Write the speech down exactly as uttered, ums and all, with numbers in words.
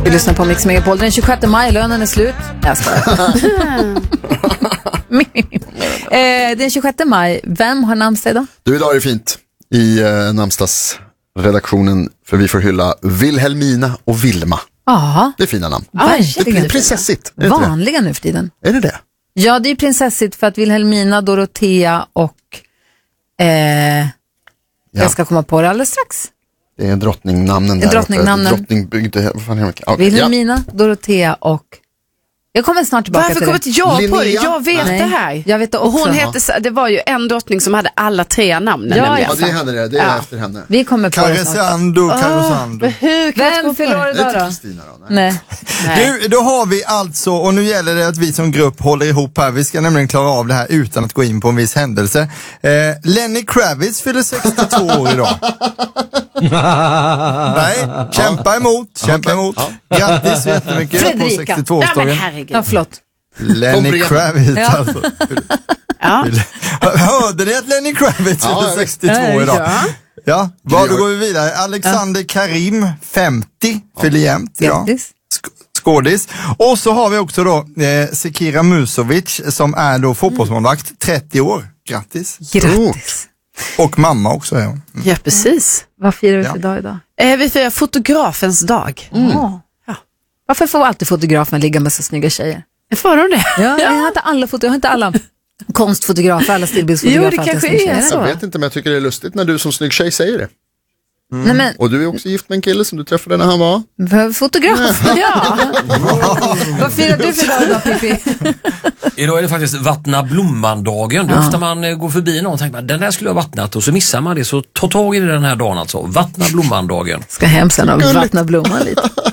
Vi lyssnar på Mix Megapol. Den tjugosjätte maj, lönen är slut. Jag skojar. eh, Den tjugosjätte maj, vem har namnsdag idag? Du, idag är det fint i eh, namnsdagsredaktionen, för vi får hylla Wilhelmina och Vilma. Ja. Det är fina namn. Ah, det är prinsessigt. Är det vanliga det? nu för tiden. Är det det? Ja, det är prinsessigt för att Wilhelmina, Dorotea och eh, Ja. jag ska komma på det alldeles strax. Det är drottningnamnen där. Drottningnamnen. Drottningbyggde, vad fan är det? Okay. Wilhelmina, ja. Dorotea och... Jag kommer snart tillbaka Varför till kommer det. inte jag Linnea? på det? Jag vet Nej. det här. Jag vet det och också. hon hette, så- det var ju en drottning som hade alla tre namnen. Ja, nämligen. Ja, det är henne det. Det är Ja. efter henne. Vi kommer på det snart. Karesando, Karosando. Men hur kan jag Vem tro på fyller år det? Det är idag inte då? Kristina då? Nej. Nej. Nej. Du, då har vi alltså, och nu gäller det att vi som grupp håller ihop här. Vi ska nämligen klara av det här utan att gå in på en viss händelse. Eh, Lenny Kravitz fyller sextiotvå år idag. Nej, kämpa emot, kämpa emot. Grattis så jättemycket på Fredrika. Ja, men sextiotvåårsdagen. herregud. Ja, förlåt. Lenny Kom Kravitz Ja. alltså. Ja. Hörde ni att Lenny Kravitz Ja, fyller jag- sextiotvå idag? Ja. Ja, bra, då går vi vidare. Alexander Karim, femtio, fyller jämt idag. Grattis. Sk- Skådis. Och så har vi också då eh, Sekira Musovic som är då fotbollsmålvakt, trettio år. Grattis. Grattis. Och mamma också är hon. Ja, precis. Vad firar vi för Ja. dag idag? Eh, vi firar fotografens dag. Ja. Varför får alltid fotografen ligga med så snygga tjejer? Får de det? Ja, jag har inte alla foto, jag har inte alla konstfotografer, alla stillbildsfotografer. Jo, det alltid kanske snygga är tjejer. så. Jag vet inte, men jag tycker det är lustigt när du som snygg tjej säger det. Nej, men Och du är också gift med en kille som du träffade när han var. v- fotograf. Ja. Vad firar du för dag då, Pippi? Idag är det faktiskt vattna blomman-dagen. Då ofta man eh, går förbi någon och tänker man, den där skulle jag ha vattnat, och så missar man det, så ta tag i det den här dagen alltså. Vattna blomman-dagen. Ska hem sen och vattna blomman lite.